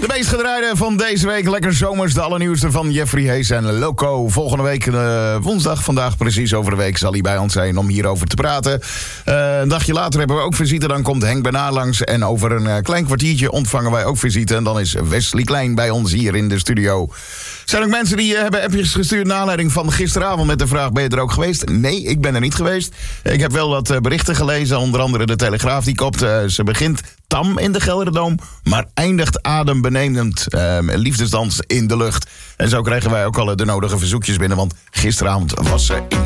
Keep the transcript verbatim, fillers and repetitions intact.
De meest gedraaide van deze week. Lekker zomers, de allernieuwste van Jeffrey Hees en Loco. Volgende week, uh, woensdag, vandaag precies over de week... zal hij bij ons zijn om hierover te praten. Uh, een dagje later hebben we ook visite. Dan komt Henk Bernard langs. En over een uh, klein kwartiertje ontvangen wij ook visite. En dan is Wesley Klein bij ons hier in de studio. Er zijn ook mensen die uh, hebben appjes gestuurd... naar aanleiding van gisteravond met de vraag... ben je er ook geweest? Nee, ik ben er niet geweest. Ik heb wel wat uh, berichten gelezen. Onder andere de Telegraaf. Die kopt, uh, ze begint tam in de Gelderdoom... maar eindigt adembenemend uh, liefdesdans in de lucht. En zo krijgen wij ook al de nodige verzoekjes binnen... want gisteravond was ze in